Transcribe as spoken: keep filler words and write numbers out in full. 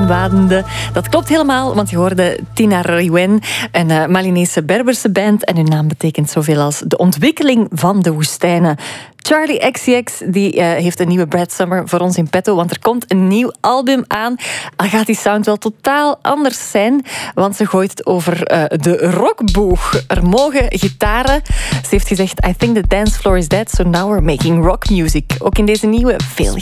wadende. Dat klopt helemaal, want je hoorde Tina Riwen, een uh, Malinese Berberse band. En hun naam betekent zoveel als de ontwikkeling van de woestijnen. Charli X C X die, uh, heeft een nieuwe Brad Summer voor ons in petto, want er komt een nieuw album aan. Al gaat die sound wel totaal anders zijn, want ze gooit het over uh, de rockboeg. Er mogen gitaren. Ze heeft gezegd, I think the dance floor is dead, so now we're making rock music. Ook in deze nieuwe, veel